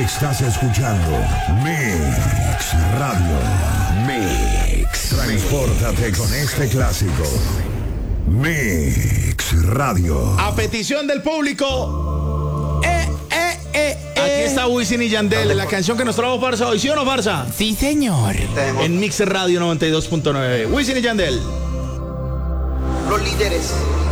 Estás escuchando Mix Radio. Mix. Transpórtate con este clásico. Mix Radio. A petición del público. Aquí está Wisin y Yandel, la canción que nos trajo Farsa hoy. ¿Sí o no, Farsa? Sí, señor. En Mix Radio 92.9. Wisin y Yandel. Los líderes